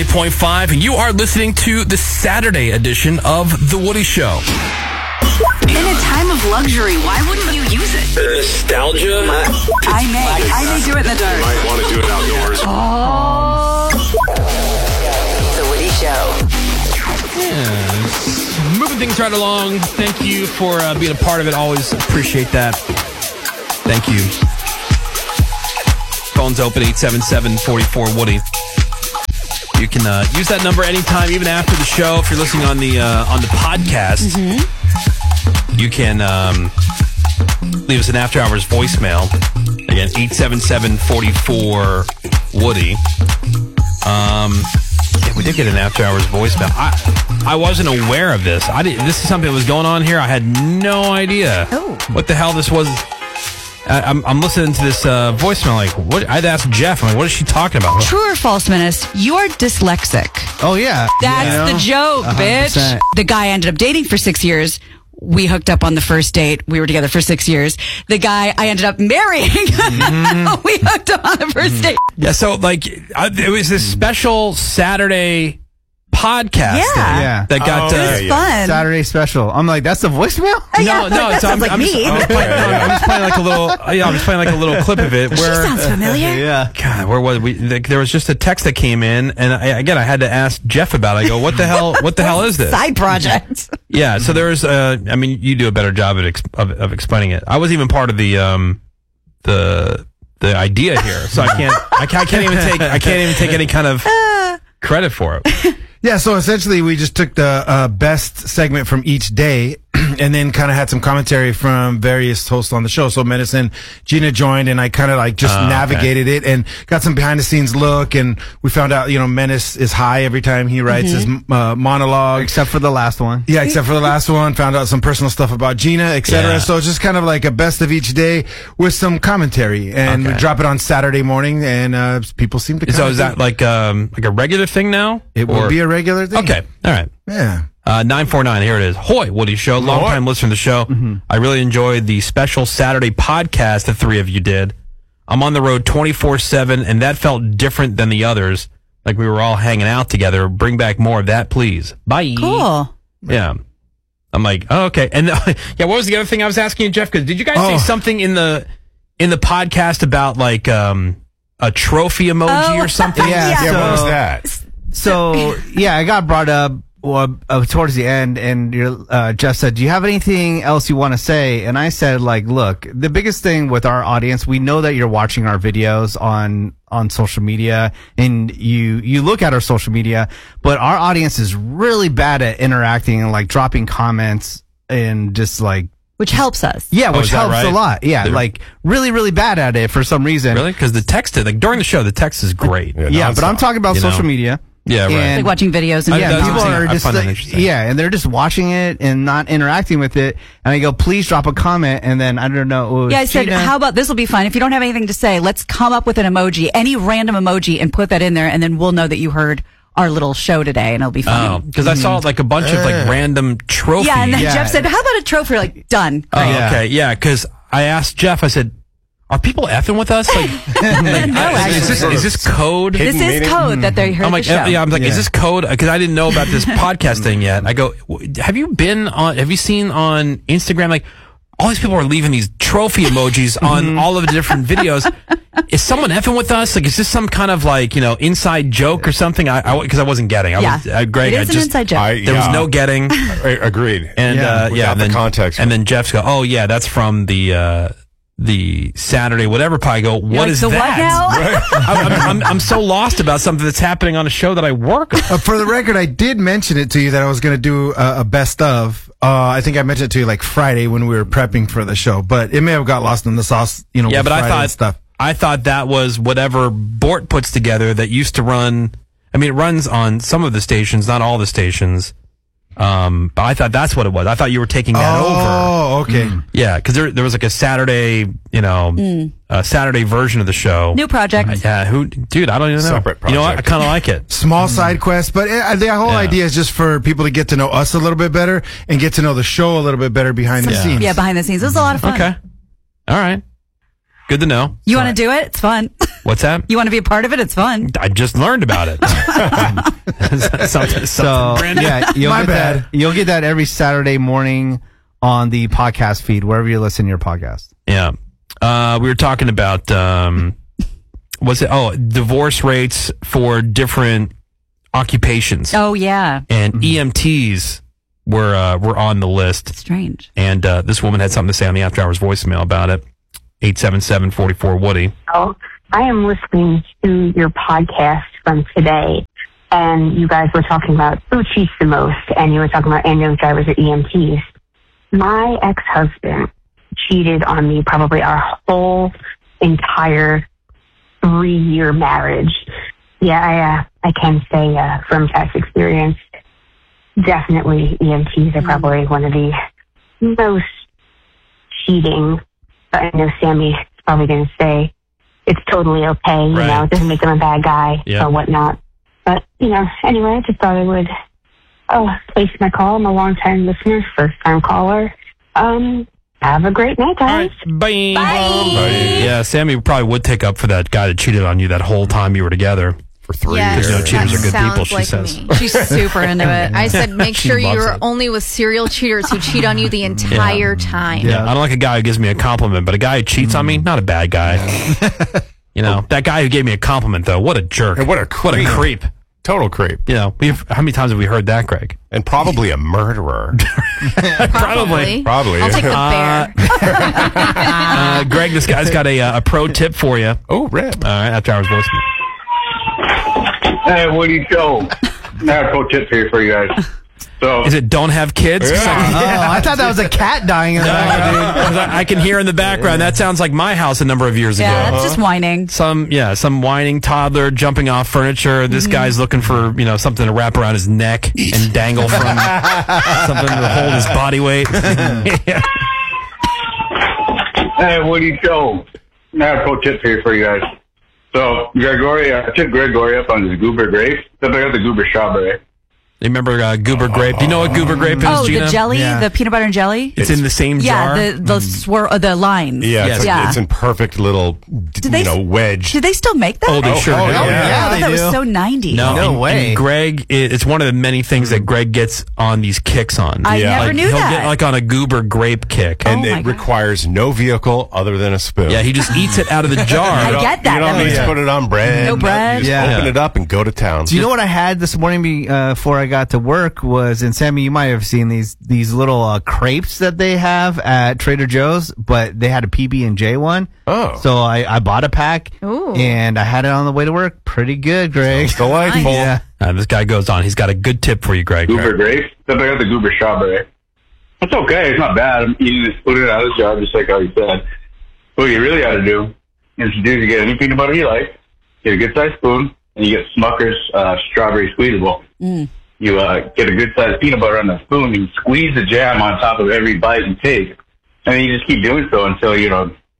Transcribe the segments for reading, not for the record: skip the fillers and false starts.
8.5, and you are listening to the Saturday edition of The Woody Show. In a time of luxury, why wouldn't you use it? Nostalgia? I may do it in the dark. You might want to do it outdoors. The Woody Show. Yeah, moving things right along. Thank you for being a part of it. Always appreciate that. Thank you. Phone's open, 877-44-WOODY. You can use that number anytime, even after the show. If you're listening on the podcast, you can leave us an after-hours voicemail. Again, 877-44-WOODY. Yeah, we did get an after-hours voicemail. I wasn't aware of this. This is something that was going on here. I had no idea what the hell this was. I'm listening to this voicemail like, what? I'd ask Jeff, I'm like, what is she talking about? True or false, Menace? You're dyslexic. Oh, yeah. That's the joke, 100%. bitch. The guy I ended up dating for 6 years. We hooked up on the first date. We were together for 6 years. The guy I ended up marrying, we hooked up on the first date. Yeah, so like, it was this special Saturday podcast Yeah. that got... It was fun. Saturday special. I'm like, that's the voicemail? No, that sounds like me. I'm just playing like a little. Yeah, I'm just playing like a little clip of it. Where She sounds familiar. Yeah. God, where was we? There was just a text that came in, and I had to ask Jeff about it. I go, what the hell? What the hell is this? Side project. Yeah. So there's. I mean, you do a better job of explaining it. I wasn't even part of the idea here, so I can't even take any kind of credit for it. Yeah, so essentially we just took the best segment from each day and then kind of had some commentary from various hosts on the show. So Menace and Gina joined, and I kind of like just navigated it and got some behind the scenes look. And we found out, Menace is high every time he writes his monologue. Except for the last one. Yeah, except for the last one. Found out some personal stuff about Gina, etc. Yeah. So it's just kind of like a best of each day with some commentary. And we drop it on Saturday morning, and people seem to So is that like a regular thing now? It will be a regular thing. Okay. All right. Yeah. 949, here it is. Hoy, Woody Show. Long-time listener to the show. I really enjoyed the special Saturday podcast the three of you did. I'm on the road 24/7, and that felt different than the others. Like we were all hanging out together. Bring back more of that, please. Bye. Cool. Yeah. I'm like, oh, okay. And what was the other thing I was asking you, Jeff? Because did you guys say something in the podcast about like a trophy emoji or something? Yeah, what was that? So, yeah, I got brought up towards the end, and Jeff said, do you have anything else you want to say? And I said, like, look, the biggest thing with our audience, we know that you're watching our videos on social media, and you look at our social media, but our audience is really bad at interacting and, like, dropping comments and just, like, Which helps us. yeah, which helps right? a lot. Yeah, like, really, really bad at it for some reason. Really? Because the text, like during the show, the text is great. Yeah, but I'm talking about social media. Yeah, right. And- Like watching videos and That's people interesting. are I just find that like, interesting. yeah, and they're just watching it and not interacting with it. And I go, please drop a comment. And then I don't know. Yeah, I said, Gina- how about this will be fun. If you don't have anything to say, let's come up with an emoji, any random emoji, and put that in there, and then we'll know that you heard our little show today, and it'll be fun. Oh, because I saw like a bunch of like random trophies. Yeah, and then Yeah. Jeff said, how about a trophy? Like, done. Oh, Great. okay, yeah, because I asked Jeff, I said, are people effing with us? Like, is this code? This is code that they heard I'm like, the show. yeah, I'm like, is this code? Because I didn't know about this podcast thing yet. I go, have you seen on Instagram, like, all these people are leaving these trophy emojis on all of the different videos. Is someone effing with us? Like, is this some kind of like, inside joke or something? Because I wasn't getting. Greg, it is an inside joke. There was no getting. Agreed. And without the context. And then Jeff's go, oh yeah, that's from the Saturday whatever pie. I go, what like, is the that? what now? I'm so lost about something that's happening on a show that I work on. For the record, I did mention it to you that I was going to do a best of. I think I mentioned it to you like Friday when we were prepping for the show, but it may have got lost in the sauce. Yeah, with but Friday I thought that was whatever Bort puts together that used to run. I mean, it runs on some of the stations, not all the stations. But I thought that's what it was. I thought you were taking that over. Oh, okay. Yeah, because there was like a Saturday, a Saturday version of the show. New project. Yeah, dude, I don't even know. Separate You know what? I project. kind of like it. Small side quest, but the whole idea is just for people to get to know us a little bit better and get to know the show a little bit better behind the scenes. Yeah, behind the scenes. It was a lot of fun. Okay. All right. Good to know. You want to do it? It's fun. What's that? You want to be a part of it? It's fun. I just learned about it. something So brand new. yeah, My bad. You'll get that every Saturday morning on the podcast feed, wherever you listen to your podcast. Yeah. We were talking about, divorce rates for different occupations. Oh, yeah. And EMTs were on the list. Strange. And this woman had something to say on the After Hours voicemail about it. 877-44-WOODY. Oh, I am listening to your podcast from today, and you guys were talking about who cheats the most, and you were talking about ambulance drivers or EMTs. My ex-husband cheated on me probably our whole entire 3-year marriage. Yeah, I can say from past experience, definitely EMTs are probably one of the most cheating. But I know Sammy's probably going to say it's totally okay, you know, it doesn't make them a bad guy or whatnot. But, anyway, I just thought I would place my call. I'm a long-time listener, first-time caller. Have a great night, guys. All right. Bye. Yeah, Sammy probably would take up for that guy that cheated on you that whole time you were together. For 3 Yes. years. Cheaters are good Sounds people, she like says. me. She's super into it. I said, make She sure loves you're it. only with serial cheaters who cheat on you the entire time. Yeah, I don't like a guy who gives me a compliment, but a guy who cheats on me, not a bad guy. That guy who gave me a compliment, though, what a jerk. And what a creep. Total creep. How many times have we heard that, Greg? And probably a murderer. Probably. Probably. I'll take the bear. Greg, this guy's got a pro tip for you. Oh, rip. All right, After Hours voicemail. Hey, Woody Show. I have a pro tip here for you guys. So, Is it don't have kids? Oh, I thought that was a cat dying in the back. I can hear in the background. That sounds like my house a number of years Yeah, ago. that's just whining. Some whining toddler jumping off furniture. This guy's looking for, something to wrap around his neck and dangle from something to hold his body weight. hey, Woody Show. I have a pro tip here for you guys. So, I took Gregory up on his goober grape. Then I got the goober strawberry. You remember goober grape? Do you know what goober grape is, Oh, Gina? the jelly, Yeah. the peanut butter and jelly? It's in the same jar. Yeah, the lines. Yeah, Yes. it's in perfect little, wedge. Do they still make that? Oh, they sure do. yeah, I thought they that was do. so 90s. No way. And Greg, it's one of the many things that Greg gets on these kicks on. I never knew he'll that. get like on a goober grape kick. And Oh my it God. requires no vehicle other than a spoon. Yeah, he just eats it out of the jar. I get that. You don't need to put it on bread. No bread. You just Yeah. open it up and go to town. Do you know what I had this morning before I got to work was, and Sammy, you might have seen these little crepes that they have at Trader Joe's, but they had a PB&J one. Oh. So I bought a pack, Ooh. and I had it on the way to work. Pretty good, Greg. It's delightful. Yeah. This guy goes on. He's got a good tip for you, Greg. Goober grape. Then I got the goober strawberry. It's okay. It's not bad. I'm eating this, putting it out of the jar, just like how you said. What you really got to do is you get any peanut butter you like, get a good-sized spoon, and you get Smucker's strawberry squeezable. You get a good-sized peanut butter on the spoon, and you squeeze the jam on top of every bite you take, and then you just keep doing so until you're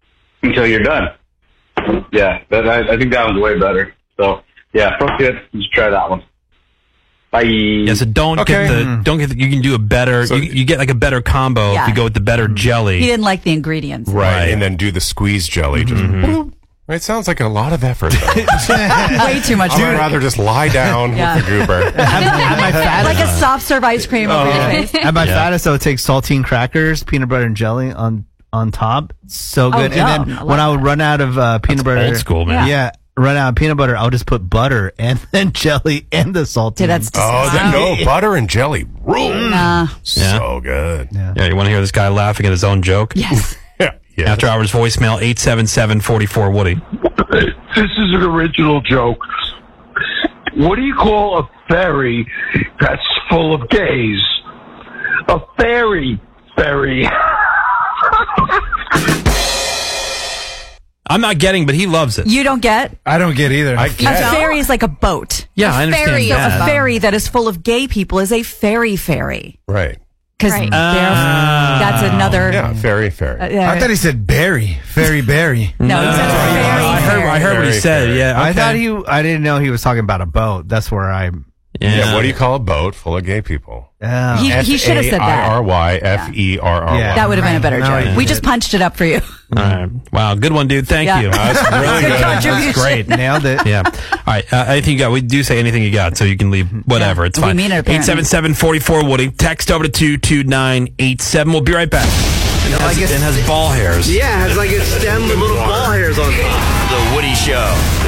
done. Yeah, I think that one's way better. So, yeah, pro tip, just try that one. Bye. Yeah, so don't get you can do a better, So- you get like a better combo Yeah. if you go with the better jelly. He didn't like the ingredients. Right. And then do the squeeze jelly. Just, It sounds like a lot of effort, though. Way too much. I would rather just lie down Yeah. with the goober. At my fattest, Like a soft serve ice cream over your face. at my fattest, I would take saltine crackers, peanut butter and jelly on top. So good. yum. And then I when love I would run out of peanut butter, old school, man. Yeah, run out of peanut butter, I would just put butter and then jelly and the saltine. Dude, that's Oh, disgusting. no, butter and jelly rule. Nah. So good. Yeah, you want to hear this guy laughing at his own joke? Yes. Yeah. After Hours voicemail 877-44-WOODY. This is an original joke. What do you call a ferry that's full of gays? A fairy ferry. I'm not getting, but he loves it. You don't get? I don't get either. I A get ferry is like a boat. Yeah, I understand ferry is that. A ferry that is full of gay people is a fairy ferry. Right. Because Right. that's another. Yeah, very. I thought he said berry. Fairy berry. No, he said fairy. I heard what he Very said. fair. Yeah, I okay. thought I didn't know he was talking about a boat. That's where I Yeah, what do you call a boat full of gay people? He should have said that. FAIRYFERRY. Yeah. That would have been a better joke. We just punched it up for you. All right. Wow, good one, dude. Thank Yeah. you. That's really Good good. contribution. That's great. Nailed it. Yeah. All right. Anything you got? We do say anything you got, so you can leave whatever. It's We fine. mean it, apparently. 877-44-Woody. Text over to 22987. We'll be right back. I guess- It has ball hairs. Yeah, it has like a stem with little ball hairs on top. The Woody Show.